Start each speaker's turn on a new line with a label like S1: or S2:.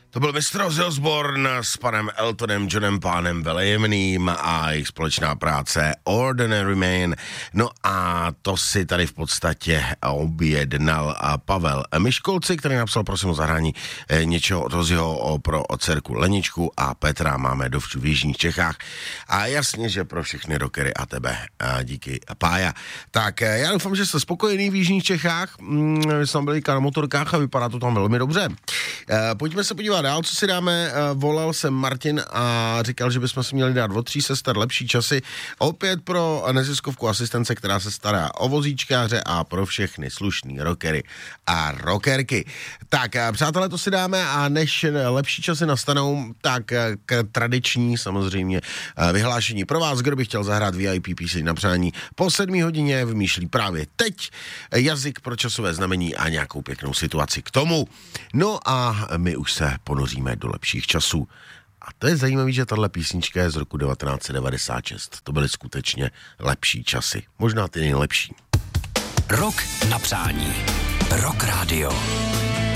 S1: To byl Mr. Ozzy Osbourne s panem Eltonem Johnem Pánem Velejemným a jejich společná práce Ordinary Man. No a to si tady v podstatě objednal Pavel Miškolci, který napsal prosím o zahrání něčeho od Ozzyho pro dcerku Leničku a Petra. Máme dovču v jižních Čechách a jasně, že pro všechny rockery a tebe. A díky Pája. Tak já doufám, že jste spokojený v jižních Čechách. Jsme byli na motorkách a vypadá to tam velmi dobře. Pojďme se podívat dál, co si dáme. Volal jsem Martin a říkal, že bychom si měli dát od 3 sester lepší časy. Opět pro neziskovku asistence, která se stará o vozíčkáře a pro všechny slušný rockery a rockerky. Tak, přátelé, to si dáme a než lepší časy nastanou, tak k tradiční samozřejmě vyhlášení pro vás, kdo by chtěl zahrát VIP píseň na přání. Po 7 hodině vymýšlí právě teď jazyk pro časové znamení a nějakou pěknou situaci k tomu. No a my už se ponoříme do lepších časů. A to je zajímavé, že tahle písnička je z roku 1996. To byly skutečně lepší časy. Možná ty nejlepší.
S2: Rock na přání. Rock Radio.